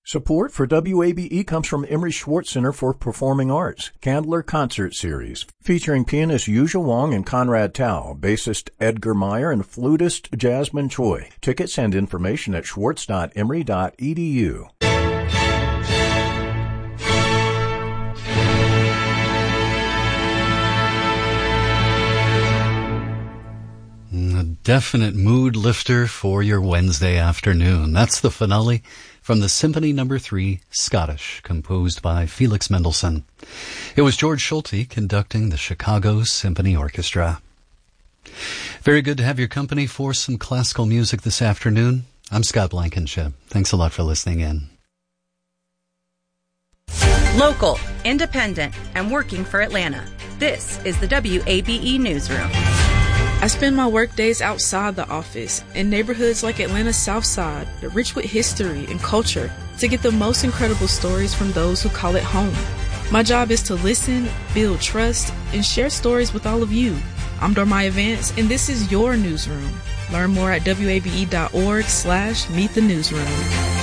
Support for WABE comes from Emery Schwartz Center for Performing Arts, Candler Concert Series, featuring pianist Yuzha Wong and Conrad Tao, bassist Edgar Meyer, and flutist Jasmine Choi. Tickets and information at schwartz.emory.edu. A definite mood lifter for your Wednesday afternoon. That's the finale from the Symphony No. 3, Scottish, composed by Felix Mendelssohn. It was George Schulte conducting the Chicago Symphony Orchestra. Very good to have your company for some classical music this afternoon. I'm Scott Blankenship. Thanks a lot for listening in. Local, independent, and working for Atlanta. This is the WABE Newsroom. I spend my work days outside the office in neighborhoods like Atlanta's South Side, rich with history and culture, to get the most incredible stories from those who call it home. My job is to listen, build trust, and share stories with all of you. I'm Dormaya Vance, and this is your newsroom. Learn more at wabe.org/meet the newsroom.